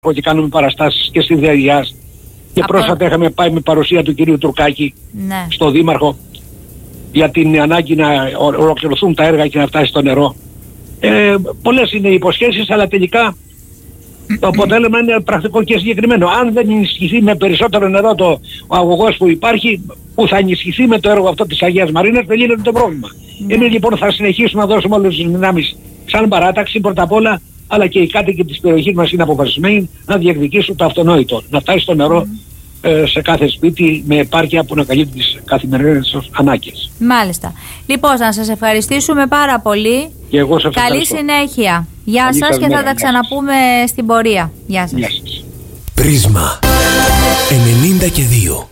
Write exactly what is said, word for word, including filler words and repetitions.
και κάνουμε παραστάσεις και στη Διαγιάς. Και Από... πρόσφατα είχαμε πάει με παρουσία του κυρίου Τουρκάκη ναι. στο Δήμαρχο για την ανάγκη να ολοκληρωθούν τα έργα και να φτάσει στο νερό. Ε, πολλές είναι οι υποσχέσεις, αλλά τελικά το αποτέλεσμα είναι πρακτικό και συγκεκριμένο. Αν δεν ενισχυθεί με περισσότερο νερό το, ο αγωγός που υπάρχει, που θα ενισχυθεί με το έργο αυτό της Αγίας Μαρίνας, δεν λύνεται το πρόβλημα. Ναι. Εμείς λοιπόν θα συνεχίσουμε να δώσουμε όλες τις δυνάμεις σαν παράταξη πρώτα απ' όλα, αλλά και οι κάτοικοι της περιοχής μας είναι αποφασισμένοι να διεκδικήσουν το αυτονόητο. Να φτάσει στο νερό mm. ε, σε κάθε σπίτι με επάρκεια που να καλύπτει τις καθημερινές ανάγκες. Μάλιστα. Λοιπόν, να σας ευχαριστήσουμε πάρα πολύ. Και εγώ σας Καλή ευχαριστώ. συνέχεια. Γεια Καλή σας σας και μέρα. θα τα ξαναπούμε στην πορεία. Γεια σας. Γεια σας. Πρίσμα ενενήντα και δύο.